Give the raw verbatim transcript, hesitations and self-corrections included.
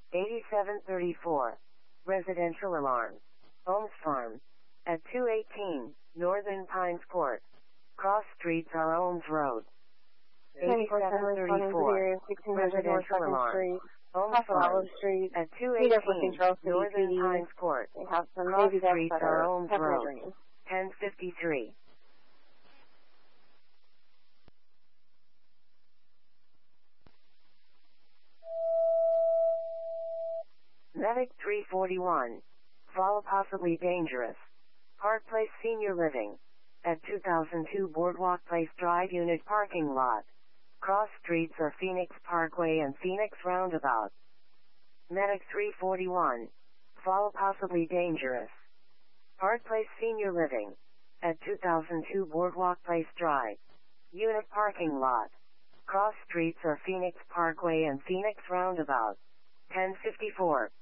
eighty-seven thirty-four. Residential alarm. Ohms Farm. At two eighteen, Northern Pines Court. Cross streets are Ohms Road. eighty-seven thirty-four. Residential alarm. Ohms Farm. Street. At two Meet up with eighteen, Control City Northern P D. Pines Court. They have some Cross Navy vets streets that are are Ohms pepper Road. green. ten fifty-three. Medic three forty-one. Fall possibly dangerous. Park Place Senior Living. At two thousand two Boardwalk Place Drive Unit Parking Lot. Cross streets are Phoenix Parkway and Phoenix Roundabout. Medic three forty-one. Fall possibly dangerous. Park Place Senior Living. At two thousand two Boardwalk Place Drive. Unit Parking Lot. Cross streets are Phoenix Parkway and Phoenix Roundabout. ten fifty-four.